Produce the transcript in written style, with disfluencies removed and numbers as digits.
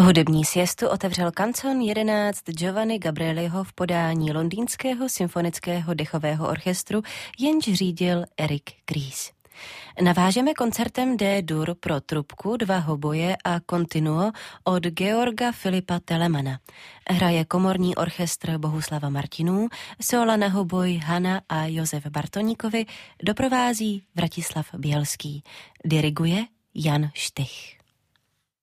Hudební siestu otevřel kancon 11 Giovanni Gabrieliho v podání londýnského symfonického dechového orchestru, jenž řídil Eric Gries. Navážeme koncertem D-dur pro trubku, 2 hoboje a continuo od Georga Filipa Telemana. Hraje komorní orchestr Bohuslava Martinů, sóla na hoboj Hana a Josef Bartoníkovi, doprovází Vratislav Bělský. Diriguje Jan Štych.